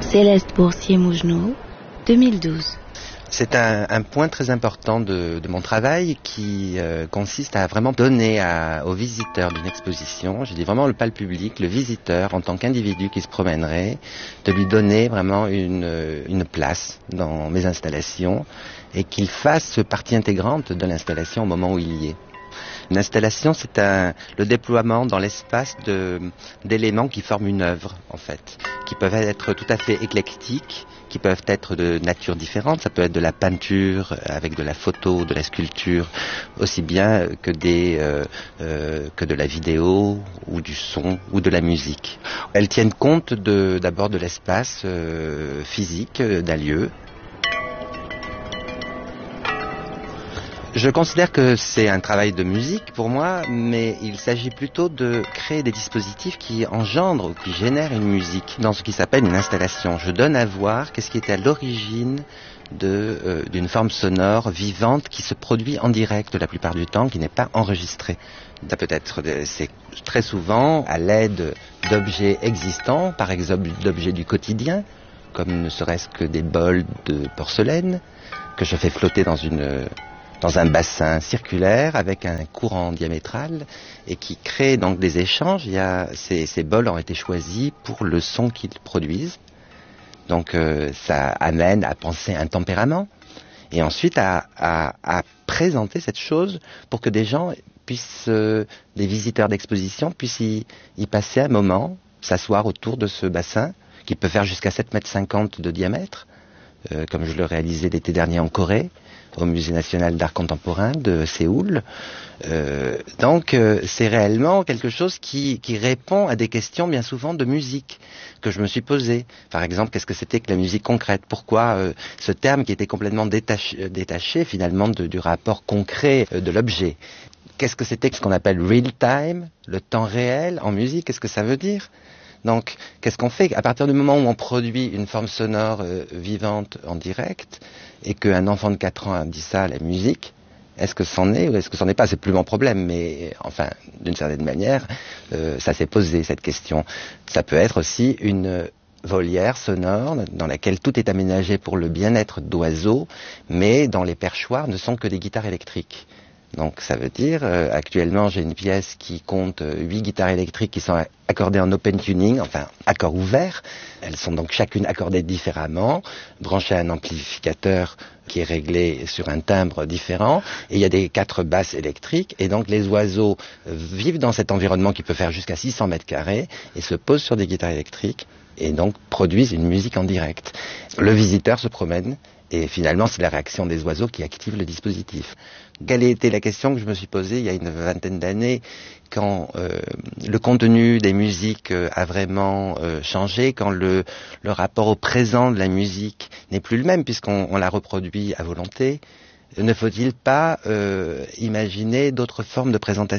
Céleste Boursier-Mougenot, 2012. C'est un point très important de mon travail qui consiste à vraiment donner aux visiteurs d'une exposition, je dis vraiment pas le public, le visiteur en tant qu'individu qui se promènerait, de lui donner vraiment une place dans mes installations et qu'il fasse partie intégrante de l'installation au moment où il y est. Une installation, c'est le déploiement dans l'espace d'éléments qui forment une œuvre, en fait, qui peuvent être tout à fait éclectiques, qui peuvent être de nature différente. Ça peut être de la peinture avec de la photo, de la sculpture, aussi bien que de la vidéo ou du son ou de la musique. Elles tiennent compte d'abord de l'espace physique d'un lieu. Je considère que c'est un travail de musique pour moi, mais il s'agit plutôt de créer des dispositifs qui engendrent ou qui génèrent une musique dans ce qui s'appelle une installation. Je donne à voir qu'est-ce qui est à l'origine d'une forme sonore vivante qui se produit en direct la plupart du temps, qui n'est pas enregistrée. Ça peut être, c'est très souvent à l'aide d'objets existants, par exemple d'objets du quotidien, comme ne serait-ce que des bols de porcelaine que je fais flotter dans un bassin circulaire avec un courant diamétral et qui crée donc des échanges. Ces bols ont été choisis pour le son qu'ils produisent. Donc ça amène à penser un tempérament et ensuite à présenter cette chose pour que des gens puissent, des visiteurs d'exposition puissent y passer un moment, s'asseoir autour de ce bassin qui peut faire jusqu'à 7,50 m de diamètre, comme je le réalisais l'été dernier en Corée, au Musée national d'art contemporain de Séoul. Donc c'est réellement quelque chose qui répond à des questions bien souvent de musique que je me suis posées. Par exemple, qu'est-ce que c'était que la musique concrète ? Pourquoi ce terme qui était complètement détaché finalement du rapport concret de l'objet ? Qu'est-ce que c'était que ce qu'on appelle real time, le temps réel en musique ? Qu'est-ce que ça veut dire ? Donc, qu'est-ce qu'on fait ? À partir du moment où on produit une forme sonore vivante en direct, et qu'un enfant de 4 ans dit ça à la musique, est-ce que c'en est ou est-ce que c'en est pas ? C'est plus mon problème, mais enfin, d'une certaine manière, ça s'est posé cette question. Ça peut être aussi une volière sonore dans laquelle tout est aménagé pour le bien-être d'oiseaux, mais dans les perchoirs ne sont que des guitares électriques. Donc ça veut dire, actuellement j'ai une pièce qui compte 8 guitares électriques qui sont accordées en open tuning, enfin accords ouverts. Elles sont donc chacune accordées différemment, branchées à un amplificateur qui est réglé sur un timbre différent. Et il y a des 4 basses électriques. Et donc les oiseaux vivent dans cet environnement qui peut faire jusqu'à 600 m² et se posent sur des guitares électriques et donc produisent une musique en direct. Le visiteur se promène. Et finalement, c'est la réaction des oiseaux qui active le dispositif. Quelle était la question que je me suis posée il y a une vingtaine d'années, quand le contenu des musiques a vraiment changé, quand le rapport au présent de la musique n'est plus le même, puisqu'on la reproduit à volonté. Ne faut-il pas imaginer d'autres formes de présentation ?